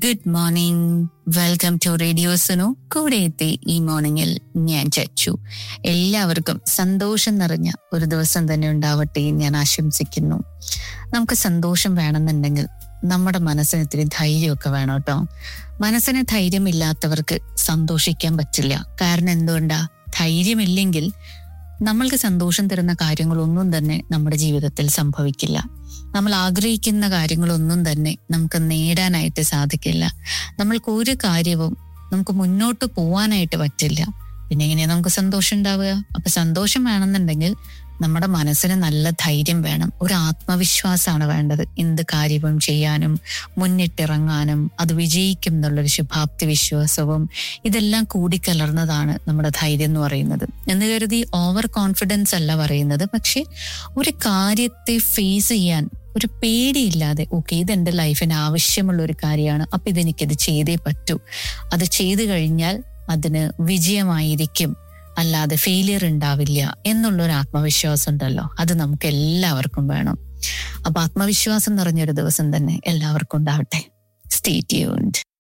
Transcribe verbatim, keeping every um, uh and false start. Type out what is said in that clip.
Good morning, welcome to radio Sunu. കൂടെ എത്തി ഈ മോർണിംഗിൽ ഞാൻ ചച്ചു. എല്ലാവർക്കും സന്തോഷം നിറഞ്ഞ ഒരു ദിവസം തന്നെ ഉണ്ടാവട്ടെ ഞാൻ ആശംസിക്കുന്നു. നമുക്ക് സന്തോഷം വേണമെന്നുണ്ടെങ്കിൽ നമ്മുടെ മനസ്സിന് ഇത്തിരി ധൈര്യമൊക്കെ വേണം കേട്ടോ. മനസ്സിന് ധൈര്യമില്ലാത്തവർക്ക് സന്തോഷിക്കാൻ പറ്റില്ല. കാരണം എന്തുകൊണ്ടാ? ധൈര്യമില്ലെങ്കിൽ നമ്മൾക്ക് സന്തോഷം തരുന്ന കാര്യങ്ങളൊന്നും തന്നെ നമ്മുടെ ജീവിതത്തിൽ സംഭവിക്കില്ല. നമ്മൾ ആഗ്രഹിക്കുന്ന കാര്യങ്ങളൊന്നും തന്നെ നമുക്ക് നേടാനായിട്ട് സാധിക്കില്ല. നമ്മൾക്ക് ഒരു കാര്യവും നമുക്ക് മുന്നോട്ട് പോവാനായിട്ട് പറ്റില്ല. പിന്നെ എങ്ങനെയാ നമുക്ക് സന്തോഷം ഉണ്ടാവുക? അപ്പൊ സന്തോഷം വേണമെന്നുണ്ടെങ്കിൽ നമ്മുടെ മനസ്സിന് നല്ല ധൈര്യം വേണം, ഒരു ആത്മവിശ്വാസമാണ് വേണ്ടത്. എന്ത് കാര്യവും ചെയ്യാനും മുന്നിട്ടിറങ്ങാനും അത് വിജയിക്കും എന്നുള്ളൊരു ശുഭാപ്തി വിശ്വാസവും ഇതെല്ലാം കൂടിക്കലർന്നതാണ് നമ്മുടെ ധൈര്യം എന്ന് പറയുന്നത്. എന്ന് കരുതി ഓവർ കോൺഫിഡൻസ് അല്ല പറയുന്നത്, പക്ഷെ ഒരു കാര്യത്തെ ഫേസ് ചെയ്യാൻ ഒരു പേടിയില്ലാതെ, ഓക്കെ ഇതെന്റെ ലൈഫിന് ആവശ്യമുള്ള ഒരു കാര്യമാണ്, അപ്പൊ ഇതെനിക്കത് ചെയ്തേ പറ്റൂ, അത് ചെയ്തു കഴിഞ്ഞാൽ അതിന് വിജയമായിരിക്കും, അല്ലാതെ ഫെയിലിയർ ഉണ്ടാവില്ല എന്നുള്ളൊരു ആത്മവിശ്വാസം ഉണ്ടല്ലോ, അത് നമുക്ക് എല്ലാവർക്കും വേണം. അപ്പൊ ആത്മവിശ്വാസം നിറഞ്ഞൊരു ദിവസം തന്നെ എല്ലാവർക്കും ഉണ്ടാവട്ടെ. Stay tuned.